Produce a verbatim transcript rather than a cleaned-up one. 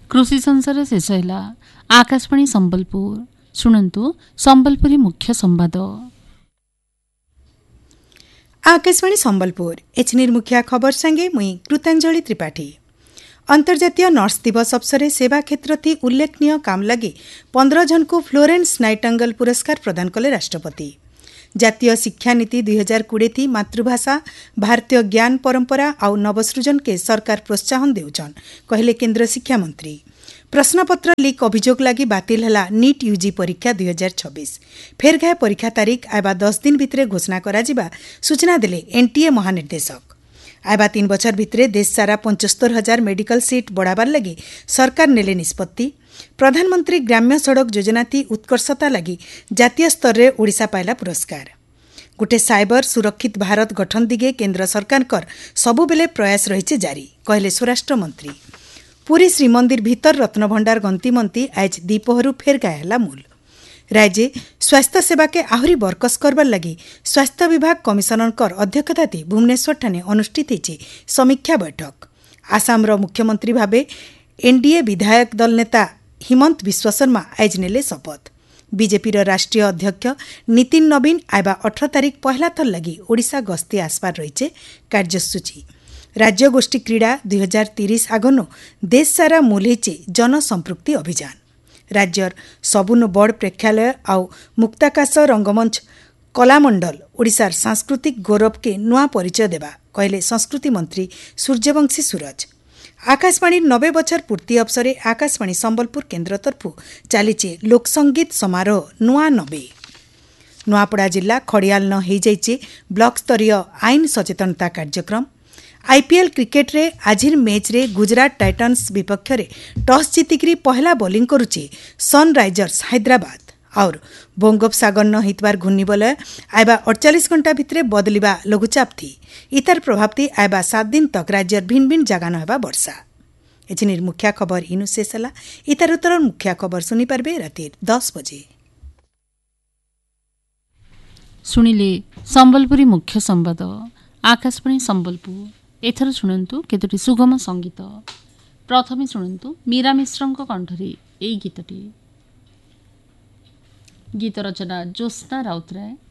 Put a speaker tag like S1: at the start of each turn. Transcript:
S1: कृषि संसार शेष है। आकाशवाणी संबलपुर शुणु संबलपुरी मुख्य संवाद।
S2: आकाशवाणी संबलपुर एचनिर मुख्य खबर संगे मुई कृतांजलि त्रिपाठी। अंतर्जातीय नर्स दिवस अवसर सेवा क्षेत्र थी उल्लेखनीय काम लगी पंद्रह जन को फ्लोरेंस नाइटिंगेल पुरस्कार प्रदान कले राष्ट्रपति। जातीय शिक्षा नीति दुई हजार कोड़े थी मातृभाषा भारतीय ज्ञान परंपरा आउ नवसृजन के सरकार प्रोत्साहन देउछन कहले केंद्र शिक्षा मंत्री। प्रश्नपत्र लीक अभियोग लगी बातिल हला नीट यूजी परीक्षा दुई हजार छब्बीस फेर घाय परीक्षा तारीख आयबा दस दिन भितरे घोषणा करा जिबा सूचना देले एनटीए महानिर्देशक। आयबा तीन बछर भितरे देश सारा पंचहत्तर हजार मेडिकल सीट बढ़ाबार लगी सरकार नेले निष्पत्ति। प्रधानमंत्री ग्राम्य सड़क योजना थी उत्कर्षता लगी जातीय स्तर रे ओडिशा पाइला पुरस्कार। गोटे साइबर सुरक्षित भारत गठन दिगे केंद्र सरकार कर सबुबेले प्रयास रही जारी कहले स्वराष्ट्र मंत्री। पुरी श्रीमंदिर भीतर रत्नभंडार गंती मंती आज दीपहरू फेर गायला मूल। राज्य स्वास्थ्य सेवा के आहरी बरकस करबार लगी स्वास्थ्य विभाग कमिशनर अध्यक्षता थी भुवनेश्वर ठाने अनुष्ठित होती समीक्षा बैठक। आसाम रो मुख्यमंत्री भावे एनडीए विधायक दल नेता हिमंत विश्व शर्मा आज नेले शपथ। बीजेपी रो राष्ट्रीय अध्यक्ष नितिन नवीन आयबा अठारह तारीख पहला थर लगी ओडिशा गस्ती आसपार रही कार्यसूची। राज्य गोष्ठी क्रीड़ा दुई हजार तीस आगनो देश सारा मूलैचे जनसंपृक्ति अभियान। राज्यर सबुन बड़ प्रेक्षालय आउ मुक्ताकाश रंगमंच कलामंडल ओडिशार सांस्कृतिक गौरव के नुआ परिचय देवा कहले संस्कृति मंत्री सूर्यवंशी सूरज। आकाशवाणी नबे बछर पूर्ति अवसरे आकाशवाणी संबलपुर केन्द्र तरफु चलीचे लोकसंगीत समारोह नुआ नबे। नुआपड़ा जिला खड़ियाल न हो जाइए ब्लॉक स्तरीय आईन सचेतनता कार्यक्रम। आईपीएल क्रिकेट रे आजिर मैच रे गुजरात टाइटन्स विपक्ष रे टॉस जीतिकी पहला बॉलिंग करुचे सनराइजर्स हैदराबाद और बंगोपसागर न हितबार घूर्णिबलय आयबा अड़तालीस घंटा भितरे बदलिबा लघुचाप थी। इतार प्रभाव थी आयबा सात दिन तक राज्यर भिन्न भिन्न जगह न हेबा वर्षा। एचनिर मुख्य खबर इनु शेष हला। इतार उत्तर मुख्य खबर सुनी पारबे राति दस बजे।
S1: सुनिले संबलपुरी मुख्य संवाद आकाशवाणी संबलपुर। एथर शुणु केतोटी सुगम संगीत। प्रथमे शुणु मीरा मिश्रଙ୍କ कंठरे एई गीतटी। गीत रचना ज्योत्स्ना राउतराय।